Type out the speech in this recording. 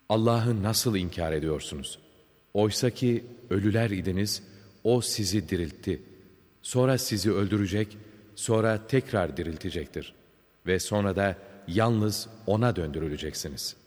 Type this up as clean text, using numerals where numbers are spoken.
Allah'ı nasıl inkar ediyorsunuz? Oysa ki ölüler idiniz, O sizi diriltti. Sonra sizi öldürecek, sonra tekrar diriltecektir. Ve sonra da yalnız O'na döndürüleceksiniz.''